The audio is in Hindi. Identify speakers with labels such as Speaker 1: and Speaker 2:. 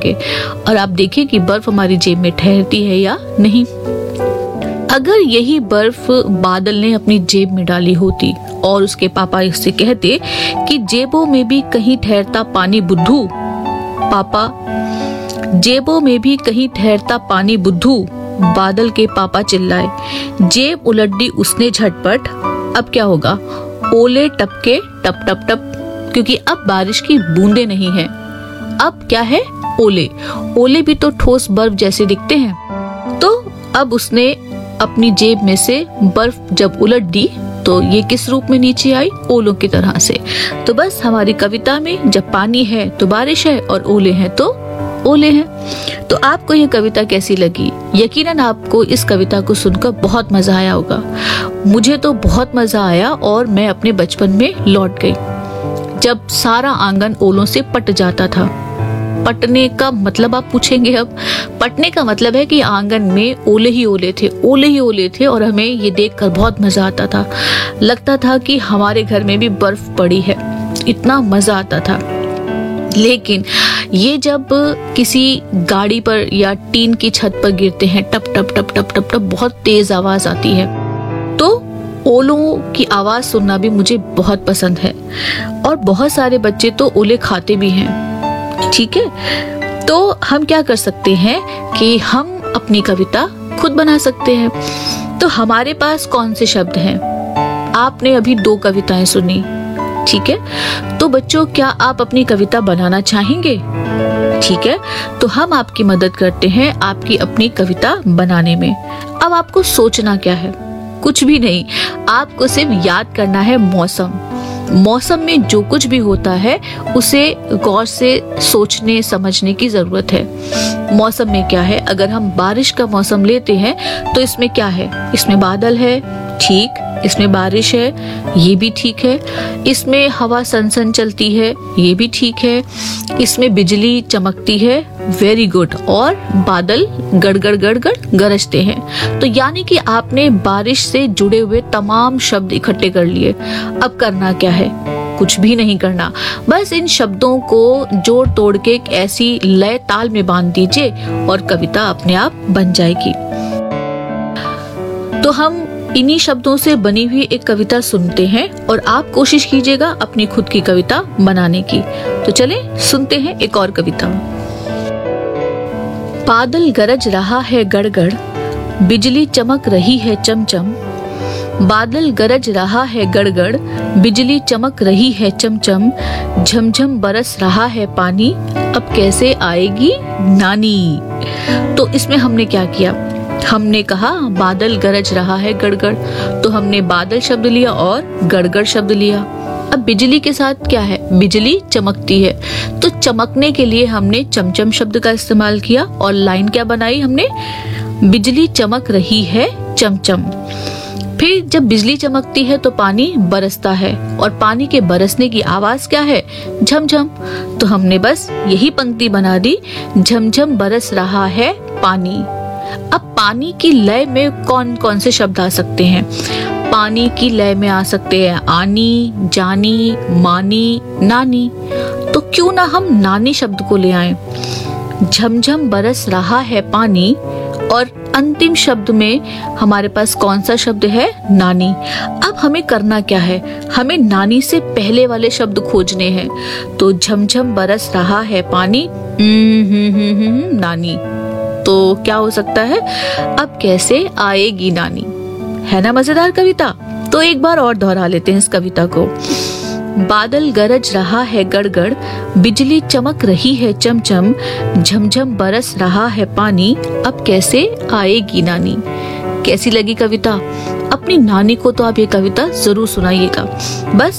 Speaker 1: जाएंगे और आप देखिए कि बर्फ हमारी जेब में ठहरती है या नहीं। अगर यही बर्फ बादल ने अपनी जेब में डाली होती और उसके पापा इससे कहते कि जेबों में भी कहीं ठहरता पानी बुद्धू, पापा जेबों में भी कहीं ठहरता पानी बुद्धू, बादल के पापा चिल्लाए। जेब उलट दी उसने झटपट। अब क्या होगा? ओले टपके टप टप टप, क्योंकि अब बारिश की बूंदें नहीं है, अब क्या है? ओले। ओले भी तो ठोस बर्फ जैसे दिखते हैं। तो अब उसने अपनी जेब में से बर्फ जब उलट दी तो ये किस रूप में नीचे आई? ओलों की तरह से। तो बस हमारी कविता में जब पानी है तो बारिश है और ओले हैं तो ओले हैं। तो आपको ये कविता कैसी लगी? यकीनन आपको इस कविता को सुनकर बहुत मजा आया होगा। मुझे तो बहुत मजा आया और मैं अपने बचपन में लौट गई जब सारा आंगन ओलों से पट जाता था। पटने का मतलब आप पूछेंगे, अब पटने का मतलब है कि आंगन में ओले ही ओले थे, ओले ही ओले थे और हमें ये देखकर बहुत मजा आता था। लगता था कि हमारे घर में भी बर्फ पड़ी है, इतना मजा आता था। लेकिन ये जब किसी गाड़ी पर या टीन की छत पर गिरते हैं, टप टप टप टप टप टप बहुत तेज आवाज आती है, तो ओलों की आवाज सुनना भी मुझे बहुत पसंद है। और बहुत सारे बच्चे तो ओले खाते भी हैं। ठीक है, तो हम क्या कर सकते हैं कि हम अपनी कविता खुद बना सकते हैं। तो हमारे पास कौन से शब्द हैं? आपने अभी 2 कविताएं सुनी, ठीक है? तो बच्चों, क्या आप अपनी कविता बनाना चाहेंगे? ठीक है, तो हम आपकी मदद करते हैं आपकी अपनी कविता बनाने में। अब आपको सोचना क्या है? कुछ भी नहीं, आपको सिर्फ याद करना है मौसम। मौसम में जो कुछ भी होता है उसे गौर से सोचने समझने की जरूरत है। मौसम में क्या है? अगर हम बारिश का मौसम लेते हैं तो इसमें क्या है? इसमें बादल है, ठीक। इसमें बारिश है, ये भी ठीक है। इसमें हवा सनसन चलती है, ये भी ठीक है। इसमें बिजली चमकती है, वेरी गुड। और बादल गड़गड़ गड़गड़ गरजते हैं। तो यानी कि आपने बारिश से जुड़े हुए तमाम शब्द इकट्ठे कर लिए। अब करना क्या है? कुछ भी नहीं करना, बस इन शब्दों को जोड़ तोड़ के एक ऐसी लय ताल में बांध दीजिए और कविता अपने आप बन जाएगी। तो हम इन्हीं शब्दों से बनी हुई एक कविता सुनते हैं और आप कोशिश कीजिएगा अपनी खुद की कविता बनाने की। तो चले सुनते हैं एक और कविता। बादल गरज रहा है गड़गड़, बिजली चमक रही है चमचम। बादल गरज रहा है गड़गड़, बिजली चमक रही है चमचम। झमझम बरस रहा है पानी, अब कैसे आएगी नानी। तो इसमें हमने क्या किया? हमने कहा बादल गरज रहा है गड़गड़, तो हमने बादल शब्द लिया और गड़गड़ शब्द लिया। अब बिजली के साथ क्या है? बिजली चमकती है, तो चमकने के लिए हमने चमचम शब्द का इस्तेमाल किया और लाइन क्या बनाई हमने? बिजली चमक रही है चमचम। फिर जब बिजली चमकती है तो पानी बरसता है और पानी के बरसने की आवाज क्या है? झमझम। तो हमने बस यही पंक्ति बना दी, झमझम बरस रहा है पानी। अब पानी की लय में कौन कौन से शब्द आ सकते हैं? पानी की लय में आ सकते हैं आनी, जानी, मानी, नानी। तो क्यों ना हम नानी शब्द को ले आए। झमझम बरस रहा है पानी और अंतिम शब्द में हमारे पास कौन सा शब्द है? नानी। अब हमें करना क्या है? हमें नानी से पहले वाले शब्द खोजने हैं। तो झमझम बरस रहा है पानी, नानी। तो क्या हो सकता है? अब कैसे आएगी नानी। है ना मजेदार कविता? तो एक बार और दोहरा लेते हैं इस कविता को। बादल गरज रहा है गड़गड़, बिजली चमक रही है चमचम। झमझम बरस रहा है पानी, अब कैसे आएगी नानी। कैसी लगी कविता? अपनी नानी को तो आप ये कविता जरूर सुनाइएगा। बस